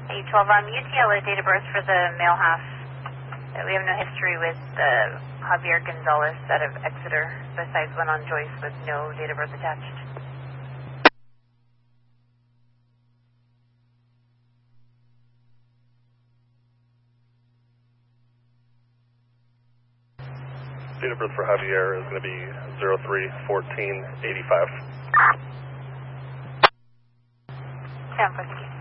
A12, UTL is date of birth for the male half. We have no history with Javier Gonzalez out of Exeter, besides one on Joyce with no date of birth attached. Date of birth for Javier is going to be 03-14-85. Sound, thank you.